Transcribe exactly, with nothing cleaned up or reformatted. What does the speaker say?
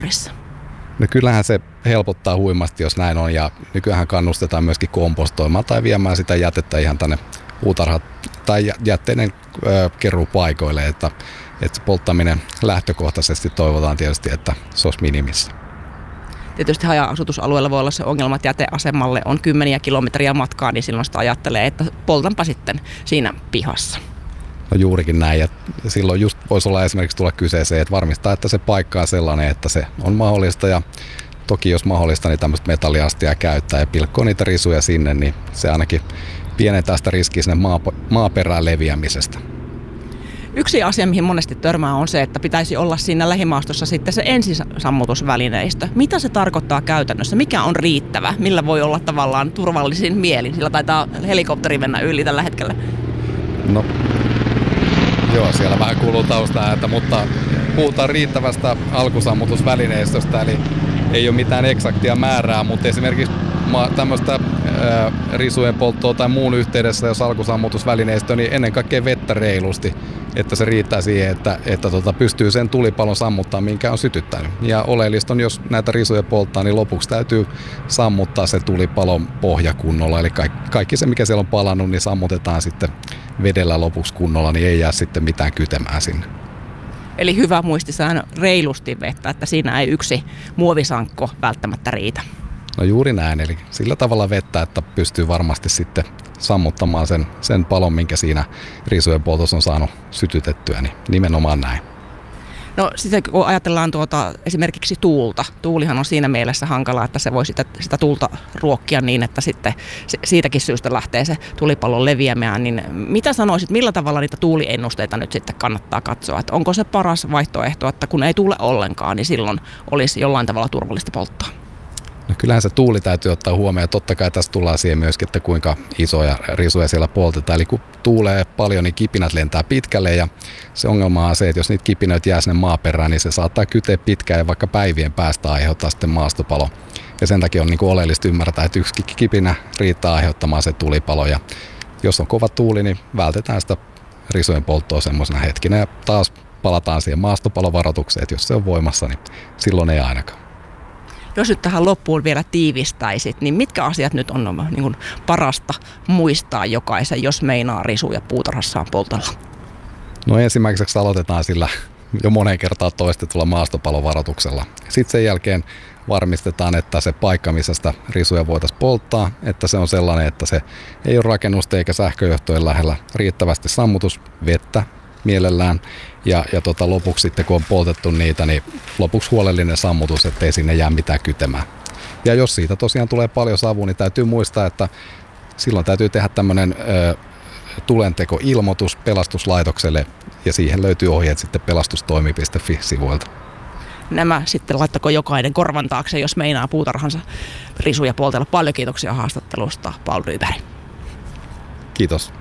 No kyllähän se helpottaa huimasti, jos näin on, ja nykyään kannustetaan myöskin kompostoimaan tai viemään sitä jätettä ihan tänne puutarhat tai jätteiden ö, keruupaikoille, että, että polttaminen lähtökohtaisesti toivotaan tietysti, että se olisi minimissä. Tietysti haja-asutusalueella voi olla se ongelma, että jäteasemalle on kymmeniä kilometriä matkaa, niin silloin sitä ajattelee, että poltanpa sitten siinä pihassa. No juurikin näin, ja silloin just voisi olla esimerkiksi tulla kyseeseen, että varmistaa, että se paikka on sellainen, että se on mahdollista, ja toki jos mahdollista, niin tämmöistä metalliastia käyttää ja pilkkoo niitä risuja sinne, niin se ainakin pienentää sitä riskiä sinne maaperään leviämisestä. Yksi asia, mihin monesti törmää, on se, että pitäisi olla siinä lähimaastossa sitten se ensisammutusvälineistö. Mitä se tarkoittaa käytännössä? Mikä on riittävä? Millä voi olla tavallaan turvallisin mielin? Sillä taitaa helikopteri mennä yli tällä hetkellä. No, joo, siellä vähän kuuluu taustaääntä, mutta puhutaan riittävästä alkusammutusvälineistöstä, eli ei ole mitään eksaktia määrää, mutta esimerkiksi tämmöistä ää, risujen polttoa tai muun yhteydessä, jos alkusammutusvälineistö, niin ennen kaikkea vettä reilusti, että se riittää siihen, että, että tota, pystyy sen tulipalon sammuttamaan, minkä on sytyttänyt. Ja oleellista on, jos näitä risuja polttaa, niin lopuksi täytyy sammuttaa se tulipalon pohja kunnolla, eli kaikki, kaikki se, mikä siellä on palannut, niin sammutetaan sitten vedellä lopuksi kunnolla, niin ei jää sitten mitään kytemään sinne. Eli hyvä muistisäännö reilusti vettä, että siinä ei yksi muovisankko välttämättä riitä. No juuri näin, eli sillä tavalla vettä, että pystyy varmasti sitten sammuttamaan sen, sen palon, minkä siinä risujen poltossa on saanut sytytettyä, niin nimenomaan näin. No sitten kun ajatellaan tuota, esimerkiksi tuulta, tuulihan on siinä mielessä hankala, että se voi sitä, sitä tuulta ruokkia niin, että sitten se, siitäkin syystä lähtee se tulipallon leviämään, niin mitä sanoisit, millä tavalla niitä tuuliennusteita nyt sitten kannattaa katsoa, että onko se paras vaihtoehto, että kun ei tuule ollenkaan, niin silloin olisi jollain tavalla turvallista polttaa? No kyllähän se tuuli täytyy ottaa huomioon. Totta kai tässä tullaan siihen myöskin, että kuinka isoja risuja siellä poltetaan. Eli kun tuulee paljon, niin kipinät lentää pitkälle ja se ongelma on se, että jos niitä kipinöitä jää sinne maaperään, niin se saattaa kyteä pitkään ja vaikka päivien päästä aiheuttaa sitten maastopalo. Ja sen takia on niin kuin oleellista ymmärtää, että yksi kipinä riittää aiheuttamaan se tulipalo. Ja jos on kova tuuli, niin vältetään sitä risujen polttoa semmoisena hetkinä ja taas palataan siihen maastopalovaroitukseen, että jos se on voimassa, niin silloin ei ainakaan. Jos nyt tähän loppuun vielä tiivistäisit, niin mitkä asiat nyt on niin kuin parasta muistaa jokaisen, jos meinaa risuja puutarhassaan poltella? No ensimmäiseksi aloitetaan sillä jo moneen kertaan toistetulla maastopalovaroituksella. Sitten sen jälkeen varmistetaan, että se paikka, missä sitä risuja voitaisiin polttaa, että se on sellainen, että se ei ole rakennusta eikä sähköjohtojen lähellä, riittävästi sammutusvettä mielellään. Ja, ja tota, lopuksi sitten kun on poltettu niitä, niin lopuksi huolellinen sammutus, ettei sinne jää mitään kytemään. Ja jos siitä tosiaan tulee paljon savua, niin täytyy muistaa, että silloin täytyy tehdä tämmöinen ö, tulentekoilmoitus pelastuslaitokselle, ja siihen löytyy ohjeet sitten pelastustoimi piste fi-sivuilta. Nämä sitten laittako jokainen korvan taakse, jos meinaa puutarhansa risuja poltella. Paljon kiitoksia haastattelusta, Paul Ryberg. Kiitos.